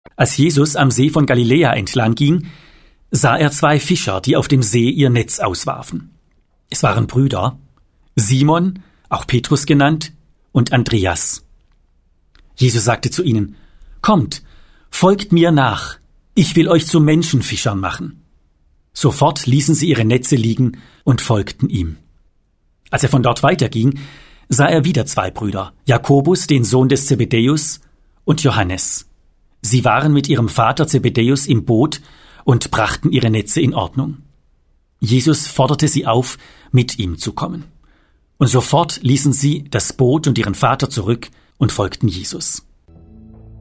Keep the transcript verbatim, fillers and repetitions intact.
Als Jesus am See von Galiläa entlang ging, sah er zwei Fischer, die auf dem See ihr Netz auswarfen. Es waren Brüder, Simon, auch Petrus genannt, und Andreas. Jesus sagte zu ihnen: Kommt, folgt mir nach, ich will euch zu Menschenfischern machen. Sofort ließen sie ihre Netze liegen und folgten ihm. Als er von dort weiterging, sah er wieder zwei Brüder, Jakobus, den Sohn des Zebedäus, und Johannes. Sie waren mit ihrem Vater Zebedäus im Boot und brachten ihre Netze in Ordnung. Jesus forderte sie auf, mit ihm zu kommen. Und sofort ließen sie das Boot und ihren Vater zurück und folgten Jesus.